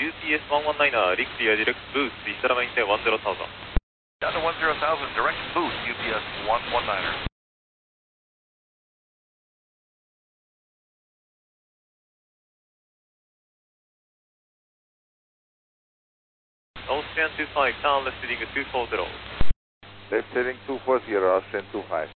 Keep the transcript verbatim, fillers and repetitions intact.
U P S one one niner, Rick Clear, direct boost, Isara maintain one zero thousand. Down to one zero thousand, direct boost, U P S one one niner. Austrian two five, turn left heading two four zero. Left heading two four zero, Austrian two five.